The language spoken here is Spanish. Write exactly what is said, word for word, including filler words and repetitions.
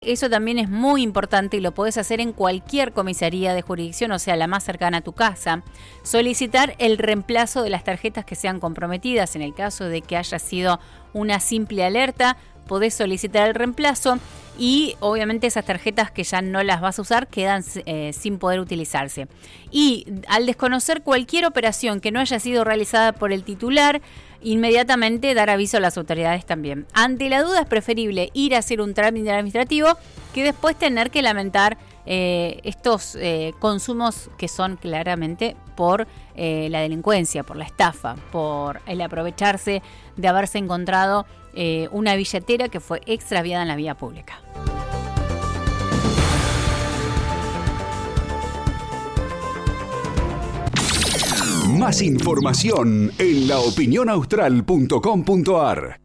Eso también es muy importante y lo podés hacer en cualquier comisaría de jurisdicción, o sea, la más cercana a tu casa. Solicitar el reemplazo de las tarjetas que sean comprometidas. En el caso de que haya sido una simple alerta, podés solicitar el reemplazo y obviamente esas tarjetas que ya no las vas a usar quedan eh, sin poder utilizarse. Y al desconocer cualquier operación que no haya sido realizada por el titular, inmediatamente dar aviso a las autoridades también. Ante la duda es preferible ir a hacer un trámite administrativo que después tener que lamentar eh, estos eh, consumos que son claramente por eh, la delincuencia, por la estafa, por el aprovecharse de haberse encontrado eh, una billetera que fue extraviada en la vía pública. Más información en la opinión austral punto com punto a r.